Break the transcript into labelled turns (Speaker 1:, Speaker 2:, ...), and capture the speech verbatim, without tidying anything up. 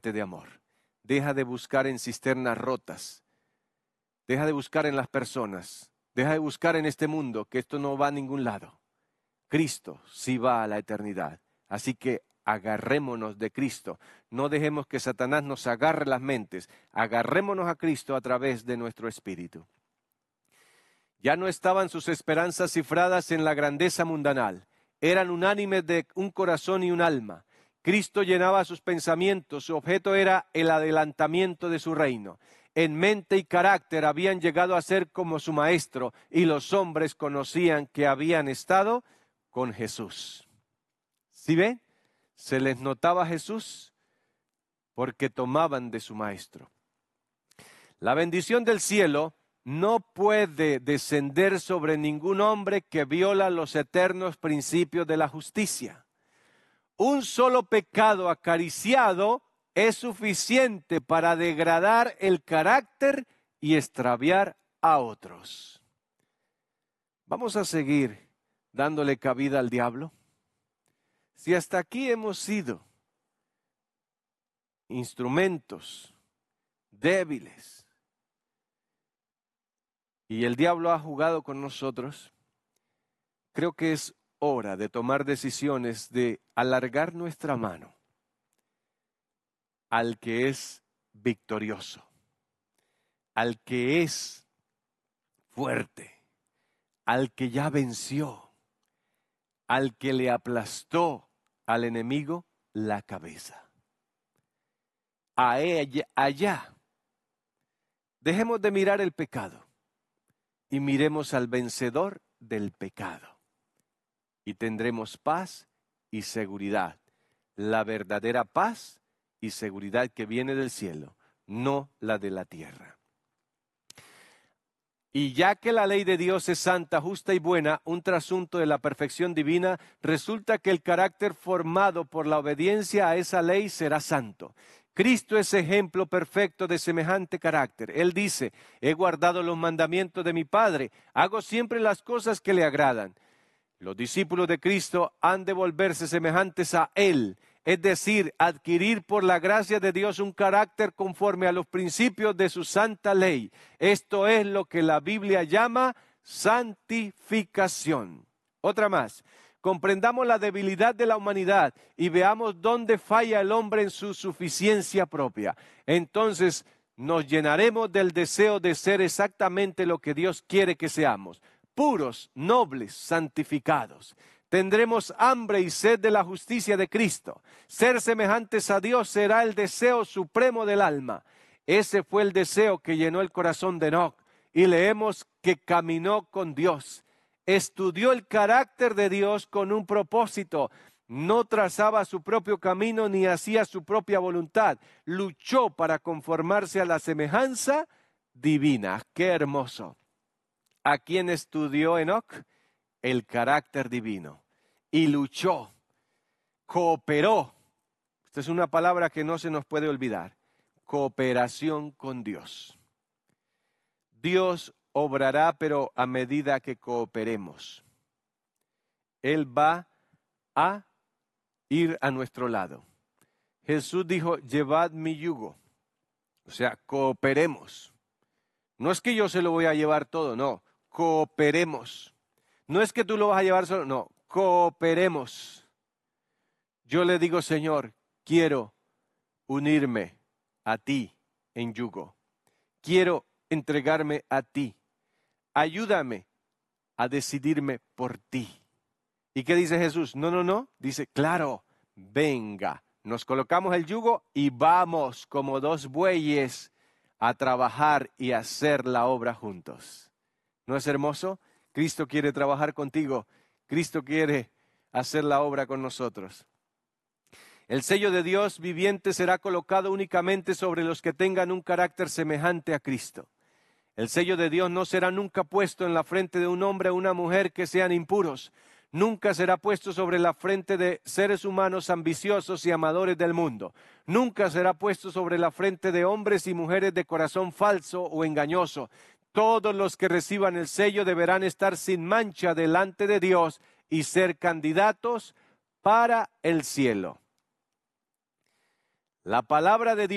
Speaker 1: llénate de amor. Deja de buscar en cisternas rotas. Deja de buscar en las personas. Deja de buscar en este mundo, que esto no va a ningún lado. Cristo sí va a la eternidad. Así que agarrémonos de Cristo. No dejemos que Satanás nos agarre las mentes. Agarrémonos a Cristo a través de nuestro espíritu. Ya no estaban sus esperanzas cifradas en la grandeza mundanal. Eran unánimes de un corazón y un alma. Cristo llenaba sus pensamientos. Su objeto era el adelantamiento de su reino. En mente y carácter habían llegado a ser como su maestro, y los hombres conocían que habían estado con Jesús. ¿Sí ven? Se les notaba Jesús porque tomaban de su maestro. La bendición del cielo no puede descender sobre ningún hombre que viola los eternos principios de la justicia. Un solo pecado acariciado es suficiente para degradar el carácter y extraviar a otros. Vamos a seguir dándole cabida al diablo. Si hasta aquí hemos sido instrumentos débiles y el diablo ha jugado con nosotros, creo que es hora de tomar decisiones de alargar nuestra mano al que es victorioso, al que es fuerte, al que ya venció, al que le aplastó al enemigo la cabeza. A ella, allá, dejemos de mirar el pecado y miremos al vencedor del pecado. Y tendremos paz y seguridad, la verdadera paz y seguridad que viene del cielo, no la de la tierra. Y ya que la ley de Dios es santa, justa y buena, un trasunto de la perfección divina, resulta que el carácter formado por la obediencia a esa ley será santo. Cristo es ejemplo perfecto de semejante carácter. Él dice, he guardado los mandamientos de mi Padre, hago siempre las cosas que le agradan. Los discípulos de Cristo han de volverse semejantes a Él, es decir, adquirir por la gracia de Dios un carácter conforme a los principios de su santa ley. Esto es lo que la Biblia llama santificación. Otra más. Comprendamos la debilidad de la humanidad y veamos dónde falla el hombre en su suficiencia propia. Entonces nos llenaremos del deseo de ser exactamente lo que Dios quiere que seamos, puros, nobles, santificados. Tendremos hambre y sed de la justicia de Cristo. Ser semejantes a Dios será el deseo supremo del alma. Ese fue el deseo que llenó el corazón de Enoc, y leemos que caminó con Dios. Estudió el carácter de Dios con un propósito. No trazaba su propio camino ni hacía su propia voluntad. Luchó para conformarse a la semejanza divina. ¡Qué hermoso! ¿A quién estudió Enoc? El carácter divino. Y luchó, cooperó. Esta es una palabra que no se nos puede olvidar. Cooperación con Dios. Dios obrará, pero a medida que cooperemos. Él va a ir a nuestro lado. Jesús dijo, llevad mi yugo. O sea, cooperemos. No es que yo se lo voy a llevar todo, no. Cooperemos. No es que tú lo vas a llevar solo, no. Cooperemos. Yo le digo, Señor, quiero unirme a ti en yugo. Quiero entregarme a ti. Ayúdame a decidirme por ti. ¿Y qué dice Jesús? No, no, no. Dice, claro, venga. Nos colocamos el yugo y vamos como dos bueyes a trabajar y hacer la obra juntos. ¿No es hermoso? Cristo quiere trabajar contigo. Cristo quiere hacer la obra con nosotros. El sello de Dios viviente será colocado únicamente sobre los que tengan un carácter semejante a Cristo. El sello de Dios no será nunca puesto en la frente de un hombre o una mujer que sean impuros. Nunca será puesto sobre la frente de seres humanos ambiciosos y amadores del mundo. Nunca será puesto sobre la frente de hombres y mujeres de corazón falso o engañoso. Todos los que reciban el sello deberán estar sin mancha delante de Dios y ser candidatos para el cielo. La palabra de